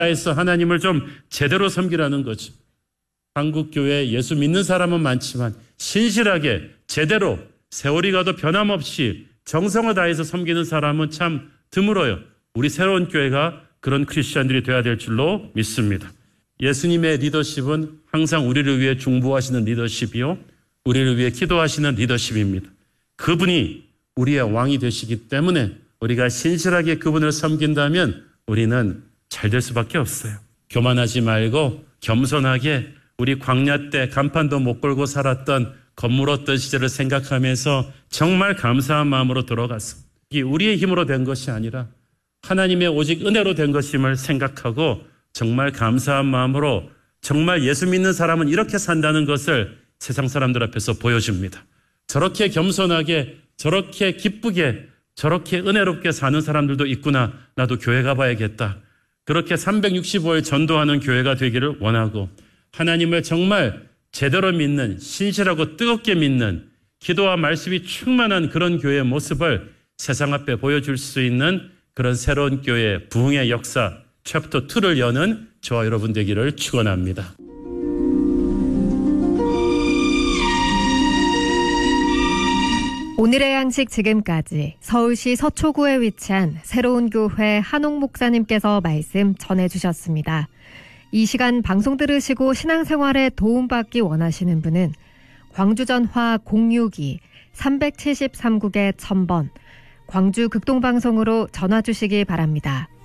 나라에서 하나님을 좀 제대로 섬기라는 거죠. 한국교회에 예수 믿는 사람은 많지만 신실하게 제대로 세월이 가도 변함없이 정성을 다해서 섬기는 사람은 참 드물어요. 우리 새로운 교회가 그런 크리스천들이 되어야 될 줄로 믿습니다. 예수님의 리더십은 항상 우리를 위해 중보하시는 리더십이요, 우리를 위해 기도하시는 리더십입니다. 그분이 우리의 왕이 되시기 때문에 우리가 신실하게 그분을 섬긴다면 우리는 잘 될 수밖에 없어요. 교만하지 말고 겸손하게 우리 광야 때 간판도 못 걸고 살았던 건물었던 시절을 생각하면서 정말 감사한 마음으로 들어가서 이게 우리의 힘으로 된 것이 아니라 하나님의 오직 은혜로 된 것임을 생각하고 정말 감사한 마음으로 정말 예수 믿는 사람은 이렇게 산다는 것을 세상 사람들 앞에서 보여줍니다. 저렇게 겸손하게, 저렇게 기쁘게, 저렇게 은혜롭게 사는 사람들도 있구나. 나도 교회 가봐야겠다. 그렇게 365일 전도하는 교회가 되기를 원하고 하나님을 정말 제대로 믿는, 신실하고 뜨겁게 믿는, 기도와 말씀이 충만한 그런 교회의 모습을 세상 앞에 보여줄 수 있는 그런 새로운 교회 부흥의 역사 챕터 2를 여는 저와 여러분 되기를 축원합니다. 오늘의 양식 지금까지 서울시 서초구에 위치한 새로운 교회 한옥 목사님께서 말씀 전해주셨습니다. 이 시간 방송 들으시고 신앙생활에 도움받기 원하시는 분은 광주전화 062-373국에 1000번 광주 극동방송으로 전화 주시기 바랍니다.